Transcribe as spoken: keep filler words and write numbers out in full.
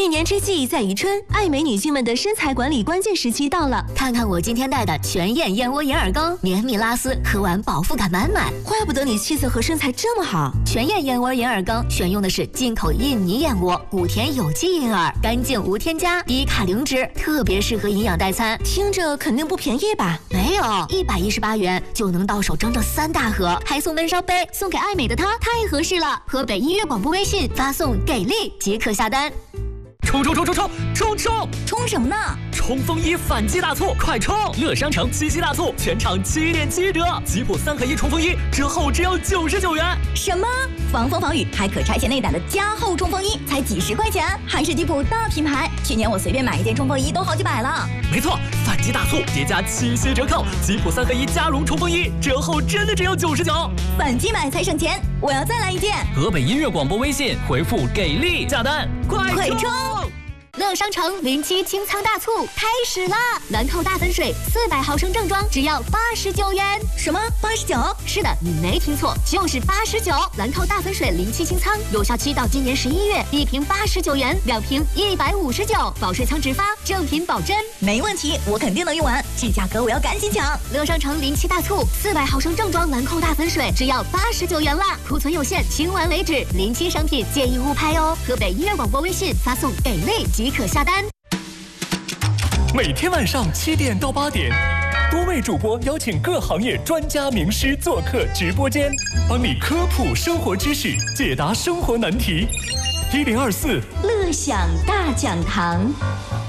年之计在于春，爱美女性们的身材管理关键时期到了。 看看我今天带的全燕燕窝银耳羹，绵密拉丝，喝完饱腹感满满。 怪不得你气色和身材这么好。 全燕燕窝银耳羹选用的是进口印尼燕窝，谷田有机银耳，干净无添加，低卡零脂，特别适合营养代餐。 听着肯定不便宜吧？ 没有，一百一十八元就能到手整整三大盒，还送闷烧杯，送给爱美的她太合适了。河北音乐广播微信发送给力即可下单。 冲冲冲冲冲冲冲！ 冲什么呢？ 冲锋衣反击大促，快冲！乐商城七夕大促，全场七点七折，吉普三合一冲锋衣折后只要九十九元。 什么？防风防雨还可拆卸内胆的加厚冲锋衣，才几十块钱，还是吉普大品牌。去年我随便买一件冲锋衣都好几百了。 没错，反击大促叠加七夕折扣，吉普三合一加绒冲锋衣折后真的只有九十九， 反击买才省钱，我要再来一件。 河北音乐广播微信回复给力下单，快快冲！ 乐商城零七清仓大促开始啦！兰蔻大粉水四百毫升正装只要八十九元。 什么？八十九？ 是的，你没听错，就是八十九。兰蔻大粉水零七清仓有效期到今年十一月，一瓶八十九元，两瓶一百五十九，保水仓直发，正品保真。 没问题，我肯定能用完。这价格我要赶紧抢！ 乐商城零七大促，四百毫升正装兰蔻大粉水只要八十九元啦，库存有限，清完为止。零七商品建议勿拍哦。河北音乐广播微信发送给力即可下单。 每天晚上七点到八点，多位主播邀请各行业专家名师做客直播间，帮你科普生活知识，解答生活难题。一零二四乐享大讲堂。